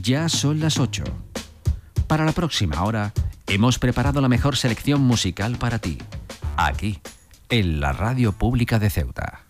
Ya son las 8. Para la próxima hora, hemos preparado la mejor selección musical para ti, aquí, en la Radio Pública de Ceuta.